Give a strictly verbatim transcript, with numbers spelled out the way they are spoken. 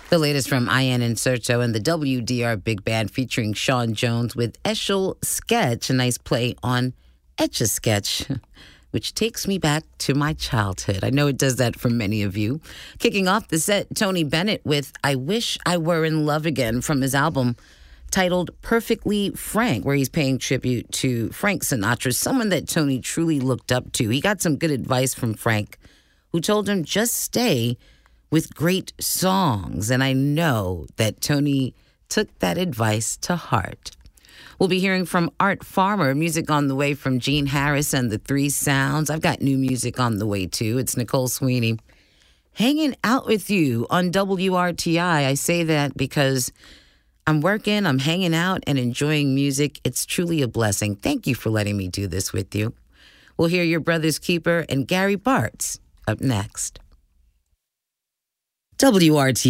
The latest from Ian and Sercho and the W D R Big Band featuring Sean Jones with Eshel Sketch, a nice play on Etch-a-Sketch, which takes me back to my childhood. I know it does that for many of you. Kicking off the set, Tony Bennett with I Wish I Were in Love Again from his album titled Perfectly Frank, where he's paying tribute to Frank Sinatra, someone that Tony truly looked up to. He got some good advice from Frank, who told him just stay with great songs. And I know that Tony took that advice to heart. We'll be hearing from Art Farmer, music on the way from Gene Harris and the Three Sounds. I've got new music on the way, too. It's Nicole Sweeney hanging out with you on W R T I. I say that because I'm working, I'm hanging out, and enjoying music. It's truly a blessing. Thank you for letting me do this with you. We'll hear your Brother's Keeper and Gary Bartz up next. W R T I